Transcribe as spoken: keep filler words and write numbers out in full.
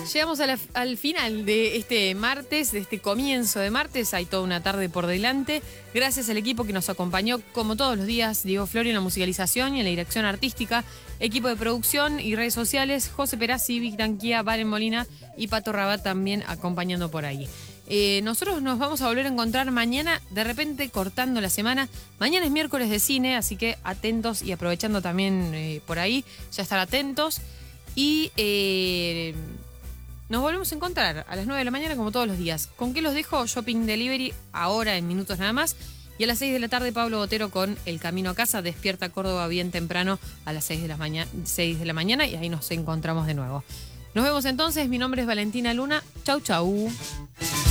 Llegamos a la- al final de este martes, de este comienzo de martes. Hay toda una tarde por delante. Gracias al equipo que nos acompañó, como todos los días, Diego Florio en la musicalización y en la dirección artística, equipo de producción y redes sociales, José Perazzi, Vic Danquía, Valen Molina y Pato Rabat también acompañando por ahí. Eh, nosotros nos vamos a volver a encontrar mañana, de repente cortando la semana. Mañana es miércoles de cine, así que atentos y aprovechando también eh, por ahí, ya estar atentos. Y eh, nos volvemos a encontrar a las nueve de la mañana como todos los días. ¿Con qué los dejo? Shopping Delivery, ahora en minutos nada más. Y a las seis de la tarde Pablo Botero con El Camino a Casa. Despierta Córdoba bien temprano a las seis de la mañana, seis de la mañana y ahí nos encontramos de nuevo. Nos vemos entonces. Mi nombre es Valentina Luna. Chau, chau.